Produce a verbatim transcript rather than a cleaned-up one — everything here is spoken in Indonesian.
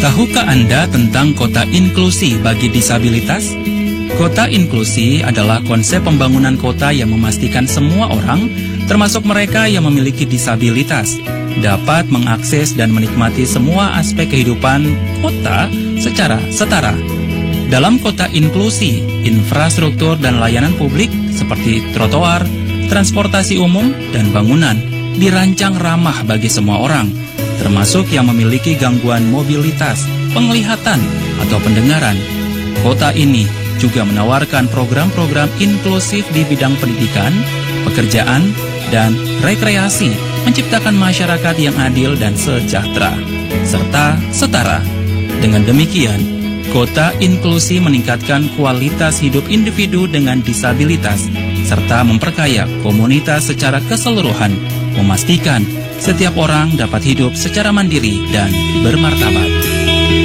Tahukah Anda tentang kota inklusi bagi disabilitas? Kota inklusi adalah konsep pembangunan kota yang memastikan semua orang, termasuk mereka yang memiliki disabilitas, dapat mengakses dan menikmati semua aspek kehidupan kota secara setara. Dalam kota inklusi, infrastruktur dan layanan publik seperti trotoar, transportasi umum, dan bangunan dirancang ramah bagi semua orang, termasuk yang memiliki gangguan mobilitas, penglihatan, atau pendengaran. Kota ini juga menawarkan program-program inklusif di bidang pendidikan, pekerjaan, dan rekreasi, menciptakan masyarakat yang adil dan sejahtera, serta setara. Dengan demikian, kota inklusi meningkatkan kualitas hidup individu dengan disabilitas, serta memperkaya komunitas secara keseluruhan, memastikan setiap orang dapat hidup secara mandiri dan bermartabat.